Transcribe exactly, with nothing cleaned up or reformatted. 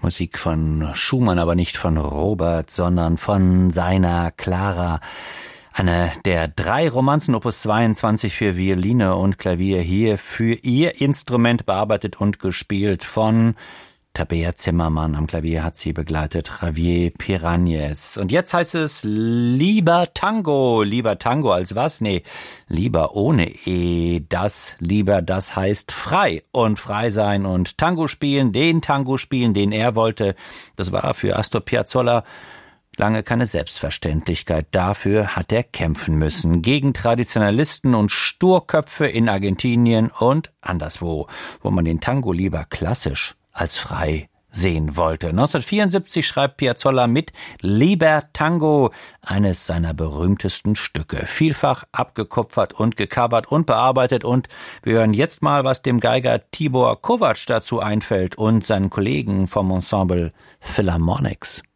Musik von Schumann, aber nicht von Robert, sondern von seiner Clara. Eine der drei Romanzen Opus zweiundzwanzig für Violine und Klavier, hier für ihr Instrument bearbeitet und gespielt von Tabea Zimmermann. Am Klavier hat sie begleitet Javier Pirañez. Und jetzt heißt es lieber Tango. Lieber Tango als was? Nee, lieber ohne E. Das, lieber, das heißt frei und frei sein und Tango spielen, den Tango spielen, den er wollte. Das war für Astor Piazzolla lange keine Selbstverständlichkeit. Dafür hat er kämpfen müssen. Gegen Traditionalisten und Sturköpfe in Argentinien und anderswo, wo man den Tango lieber klassisch als frei sehen wollte. neunzehnhundertvierundsiebzig schreibt Piazzolla mit Lieber Tango, eines seiner berühmtesten Stücke. Vielfach abgekupfert und gecovert und bearbeitet, und wir hören jetzt mal, was dem Geiger Tibor Kovacs dazu einfällt und seinen Kollegen vom Ensemble Philharmonics.